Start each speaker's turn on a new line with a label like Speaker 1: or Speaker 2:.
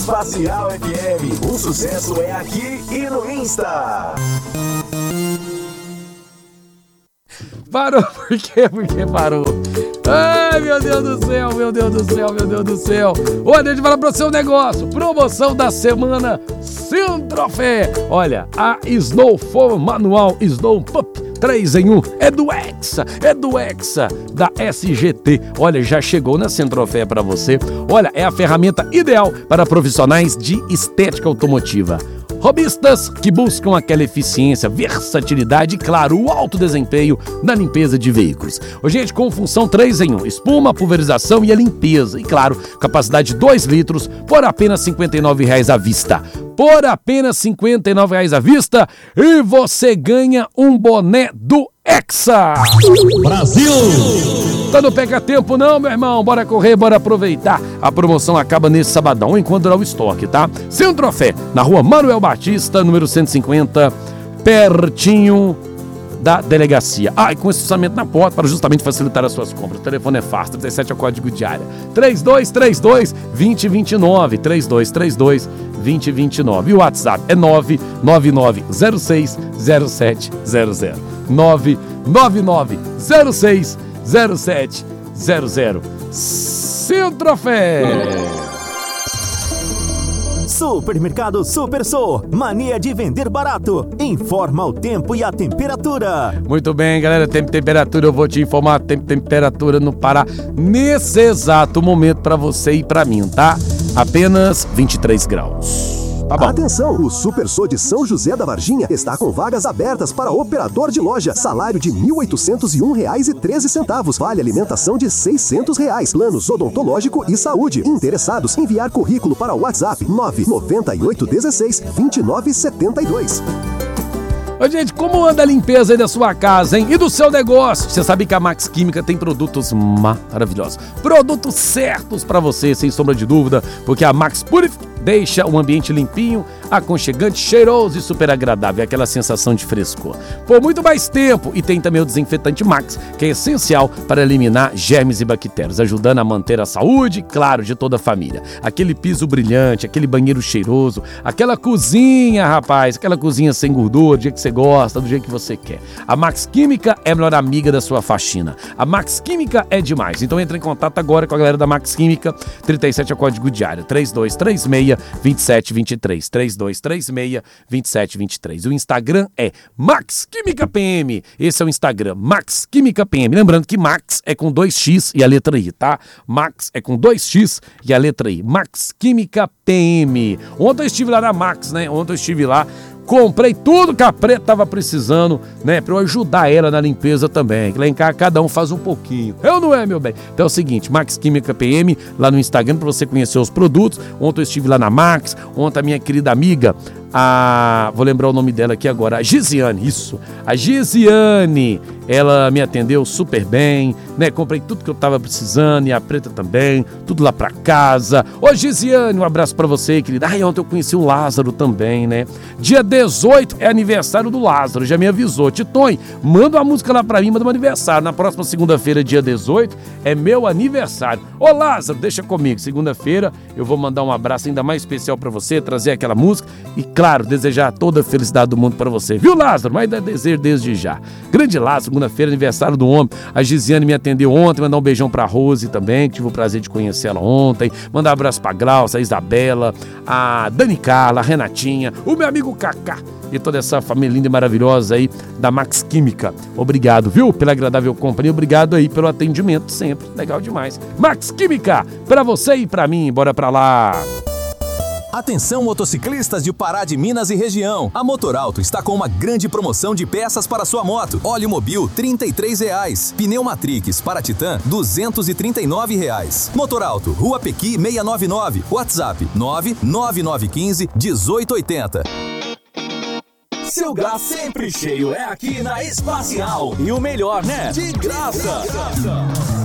Speaker 1: Espacial FM, o sucesso é aqui e no Insta.
Speaker 2: Parou, por quê? Por que parou? Ai, meu Deus do céu, meu Deus do céu, meu Deus do céu. Olha, deixa eu falar pra você um negócio. Promoção da semana Centrofé. Olha, a Snow Foam Manual Snow Pup 3 em 1 é do Hexa, da SGT. Olha, já chegou na Centrofé pra você. Olha, é a ferramenta ideal para profissionais de estética automotiva. Hobbyistas que buscam aquela eficiência, versatilidade e, claro, o alto desempenho na limpeza de veículos. Gente, com função 3 em 1, espuma, pulverização e a limpeza. E, claro, capacidade de 2 litros por apenas R$ 59,00 à vista. Por apenas R$ 59,00 à vista e você ganha um boné do Hexa.
Speaker 3: Brasil!
Speaker 2: Tá não pega tempo não, meu irmão. Bora correr, bora aproveitar. A promoção acaba nesse sabadão, enquanto durar o estoque, tá? Centrofé, na rua Manuel Batista, número 150, pertinho da delegacia. E com esse orçamento na porta para justamente facilitar as suas compras. O telefone é fácil, 37 é o código de área. 3232-2029. 3232-2029. E o WhatsApp é 999060700. 999060700. Centrofé.
Speaker 1: Supermercado Super Sou, mania de vender barato. Informa o tempo e a temperatura.
Speaker 2: Muito bem, galera, temperatura, eu vou te informar. Temperatura no Pará nesse exato momento para você e para mim, tá? Apenas 23 graus. Tá bom.
Speaker 4: Atenção, o Super Sou de São José da Varginha está com vagas abertas para operador de loja. Salário de R$ 1.801,13. Vale alimentação de R$ 600. Planos odontológico e saúde. Interessados, enviar currículo para o WhatsApp 99816-2972.
Speaker 2: Ô, gente, como anda a limpeza aí da sua casa, hein? E do seu negócio? Você sabe que a Max Química tem produtos maravilhosos. Produtos certos para você, sem sombra de dúvida, porque a Max Purific deixa o ambiente limpinho, aconchegante, cheiroso e super agradável. Aquela sensação de frescor. Por muito mais tempo. E tem também o desinfetante Max, que é essencial para eliminar germes e bactérias, ajudando a manter a saúde, claro, de toda a família. Aquele piso brilhante, aquele banheiro cheiroso, aquela cozinha, rapaz, aquela cozinha sem gordura, do jeito que você gosta, do jeito que você quer. A Max Química é a melhor amiga da sua faxina. A Max Química é demais. Então entre em contato agora com a galera da Max Química. 37 é o código de área. 3236-2723. 3236-2723. O Instagram é Max Química PM. Esse é o Instagram, Max Química PM. Lembrando que Max é com 2x e a letra I, tá? Max é com 2x e a letra I. Max Química PM. Ontem eu estive lá na Max, né? Ontem eu estive lá. Comprei tudo que a Preta tava precisando, né? Pra eu ajudar ela na limpeza também. Que lá em casa cada um faz um pouquinho. Eu não é, meu bem? Então é o seguinte, Max Química PM, lá no Instagram, pra você conhecer os produtos. Ontem eu estive lá na Max. Ontem a minha querida amiga, vou lembrar o nome dela aqui agora, a Gisiane, isso. A Gisiane, ela me atendeu super bem, né? Comprei tudo que eu tava precisando e a Preta também, tudo lá pra casa. Ô Gisiane, um abraço pra você, querida. Ontem eu conheci o Lázaro também, né? Dia 18 é aniversário do Lázaro, já me avisou. Titonho, manda uma música lá pra mim, manda um aniversário. Na próxima segunda-feira, dia 18, é meu aniversário. Ô Lázaro, deixa comigo, segunda-feira eu vou mandar um abraço ainda mais especial pra você, trazer aquela música e, claro, desejar toda a felicidade do mundo pra você. Viu, Lázaro? Mas desejo desde já. Grande Lázaro, segunda-feira, aniversário do homem. A Gisiane me atendeu ontem, mandar um beijão pra Rose também, que tive o prazer de conhecer ela ontem. Mandar um abraço pra Glaucia, a Isabela, a Dani Carla, a Renatinha, o meu amigo Cacá e toda essa família linda e maravilhosa aí da Max Química. Obrigado, viu? Pela agradável companhia. Obrigado aí pelo atendimento sempre. Legal demais. Max Química, pra você e pra mim. Bora pra lá.
Speaker 5: Atenção, motociclistas de Pará de Minas e região. A Motorauto está com uma grande promoção de peças para sua moto. Óleo Mobil, R$ 33,00. Pneu Matrix para Titan, R$ 239,00. Motorauto, Rua Pequi 699. WhatsApp 99915-1880.
Speaker 1: Seu gás sempre cheio é aqui na Espacial. E o melhor, né? De graça.